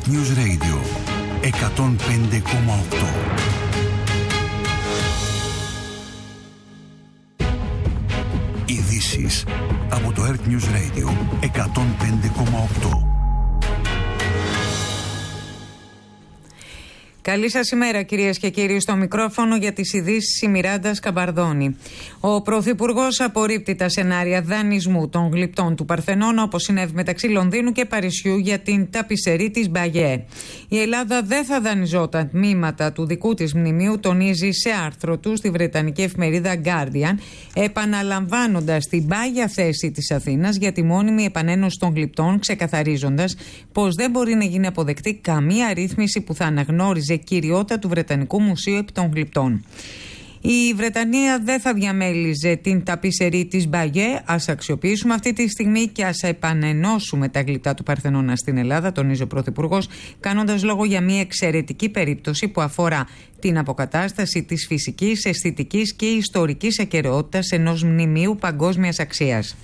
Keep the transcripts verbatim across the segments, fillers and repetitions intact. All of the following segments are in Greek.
Earth News Radio εκατόν πέντε κόμμα οκτώ. Ειδήσεις από το Earth News Radio εκατόν πέντε κόμμα οκτώ. Καλή σας ημέρα, κυρίες και κύριοι. Στο μικρόφωνο για τις ειδήσεις η Μιράντα Σκαμπαρδόνη. Ο Πρωθυπουργός απορρίπτει τα σενάρια δανεισμού των γλυπτών του Παρθενώνα, όπως συνέβη μεταξύ Λονδίνου και Παρισιού, για την ταπισερή της Μπαγιέ. Η Ελλάδα δεν θα δανειζόταν τμήματα του δικού της μνημείου, τονίζει σε άρθρο του στη βρετανική εφημερίδα Guardian, επαναλαμβάνοντας την πάγια θέση της Αθήνας για τη μόνιμη επανένωση των γλυπτών, ξεκαθαρίζοντας πως δεν μπορεί να γίνει αποδεκτή καμία ρύθμιση που θα αναγνώριζε κυριότητα του Βρετανικού Μουσείου επί των γλυπτών. Η Βρετανία δεν θα διαμέλιζε την ταπισερή της Μπαγιέ. Ας αξιοποιήσουμε αυτή τη στιγμή και ας επανενώσουμε τα γλυπτά του Παρθενώνα στην Ελλάδα, τονίζει ο Πρωθυπουργός, κάνοντας λόγο για μια εξαιρετική περίπτωση που αφορά την αποκατάσταση της φυσικής, αισθητικής και ιστορικής ακεραιότητας ενός μνημείου παγκόσμιας αξίας.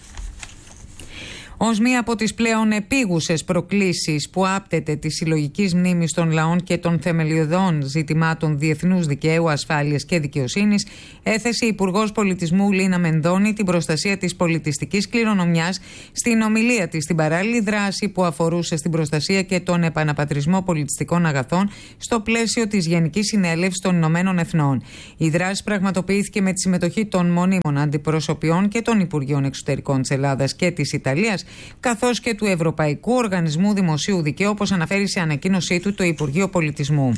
Ως μία από τις πλέον επίγουσες προκλήσεις που άπτεται της συλλογικής μνήμης των λαών και των θεμελιωδών ζητημάτων διεθνούς δικαίου, ασφάλειας και δικαιοσύνης, έθεσε η Υπουργός Πολιτισμού Λίνα Μενδώνη την προστασία της πολιτιστικής κληρονομιάς στην ομιλία της στην παράλληλη δράση που αφορούσε στην προστασία και τον επαναπατρισμό πολιτιστικών αγαθών στο πλαίσιο της Γενικής Συνέλευσης των Ηνωμένων Εθνών. Η δράση πραγματοποιήθηκε με τη συμμετοχή των μονίμων αντιπροσωπιών και των Υπουργείων Εξωτερικών της Ελλάδας και της Ιταλίας, καθώς και του Ευρωπαϊκού Οργανισμού Δημοσίου Δικαίου, όπως αναφέρει σε ανακοίνωσή του το Υπουργείο Πολιτισμού.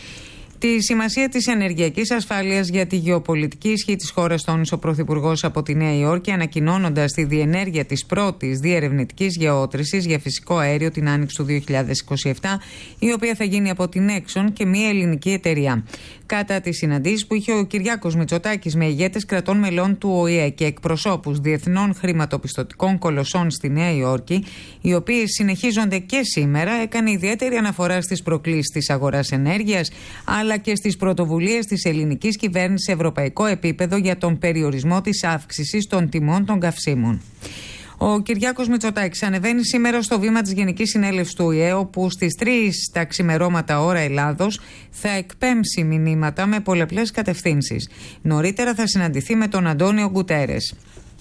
Τη σημασία της ενεργειακής ασφάλειας για τη γεωπολιτική ισχύ της χώρας τόνισε ο Πρωθυπουργός από τη Νέα Υόρκη, ανακοινώνοντας τη διενέργεια της πρώτης διερευνητικής γεώτρησης για φυσικό αέριο την άνοιξη του δύο χιλιάδες είκοσι επτά, η οποία θα γίνει από την Exxon και μια ελληνική εταιρεία. Κατά τις συναντήσεις που είχε ο Κυριάκος Μητσοτάκης με ηγέτες κρατών μελών του Ο Η Ε και εκπροσώπους διεθνών χρηματοπιστωτικών κολοσσών στη Νέα Υόρκη, οι οποίες συνεχίζονται και σήμερα, έκανε ιδιαίτερη αναφορά στις προκλήσεις της αγοράς ενέργειας, αλλά και στις πρωτοβουλίες της ελληνικής κυβέρνησης σε ευρωπαϊκό επίπεδο για τον περιορισμό της αύξησης των τιμών των καυσίμων. Ο Κυριάκος Μητσοτάκης ανεβαίνει σήμερα στο βήμα της Γενικής Συνέλευσης του Ο Η Ε, όπου στις τρεις τα ξημερώματα ώρα Ελλάδος θα εκπέμψει μηνύματα με πολλαπλές κατευθύνσεις. Νωρίτερα θα συναντηθεί με τον Αντώνιο Γκουτέρες.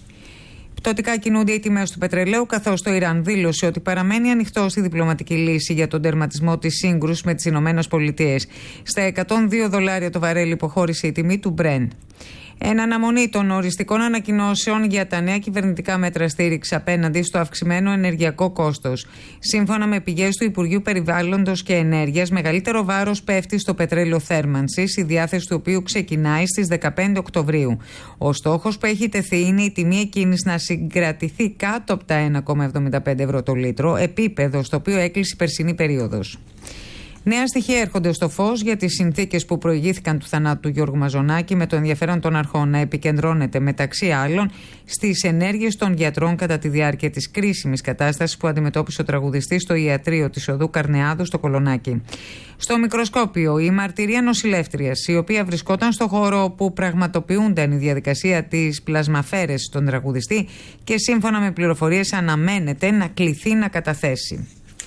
Πτωτικά κινούνται οι τιμές του πετρελαίου, καθώς το Ιράν δήλωσε ότι παραμένει ανοιχτό στη διπλωματική λύση για τον τερματισμό της σύγκρουσης με τις Ηνωμένες Πολιτείες. Στα εκατόν δύο δολάρια το βαρέλι υποχώρησε η τιμή του Brent. Εν αναμονή των οριστικών ανακοινώσεων για τα νέα κυβερνητικά μέτρα στήριξη απέναντι στο αυξημένο ενεργειακό κόστος. Σύμφωνα με πηγές του Υπουργείου Περιβάλλοντος και Ενέργειας, μεγαλύτερο βάρος πέφτει στο πετρέλαιο θέρμανσης, η διάθεση του οποίου ξεκινάει στις δεκαπέντε Οκτωβρίου. Ο στόχος που έχει τεθεί είναι η τιμή εκείνης να συγκρατηθεί κάτω από τα ένα κόμμα εβδομήντα πέντε ευρώ το λίτρο, επίπεδο στο οποίο έκλεισε η περσινή περίοδος. Νέα στοιχεία έρχονται στο φως για τις συνθήκες που προηγήθηκαν του θανάτου του Γιώργου Μαζονάκη, με το ενδιαφέρον των αρχών να επικεντρώνεται μεταξύ άλλων στις ενέργειες των γιατρών κατά τη διάρκεια της κρίσιμης κατάστασης που αντιμετώπισε ο τραγουδιστής στο ιατρείο της Οδού Καρνεάδου στο Κολονάκι. Στο μικροσκόπιο, η μαρτυρία νοσηλεύτριας, η οποία βρισκόταν στο χώρο όπου πραγματοποιούνταν η διαδικασία της πλασμαφέρεσης στον τραγουδιστή και σύμφωνα με πληροφορίες αναμένεται να κληθεί να καταθέσει.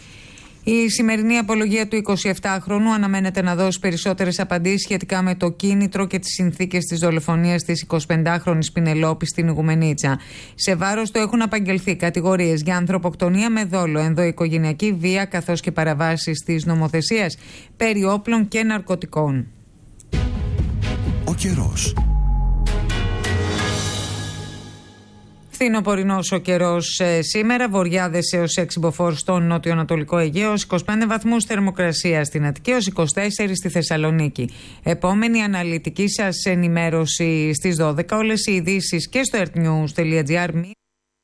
Η σημερινή απολογία του εικοσιεπτάχρονου αναμένεται να δώσει περισσότερες απαντήσεις σχετικά με το κίνητρο και τις συνθήκες της δολοφονίας της εικοσιπεντάχρονης Πινελόπης στην Ιγουμενίτσα. Σε βάρος του έχουν απαγγελθεί κατηγορίες για ανθρωποκτονία με δόλο, ενδοοικογενειακή βία καθώς και παραβάσεις της νομοθεσίας περί όπλων και ναρκωτικών. Ο καιρός. Φθινοπορεινός ο καιρός ε, σήμερα, βοριάδες έως έξι μποφόρ στο νότιο-ανατολικό Αιγαίο, είκοσι πέντε βαθμούς θερμοκρασία στην Αττική, έως είκοσι τέσσερα στη Θεσσαλονίκη. Επόμενη αναλυτική σας ενημέρωση στις δώδεκα, όλες οι ειδήσεις και στο earthnews τελεία gr.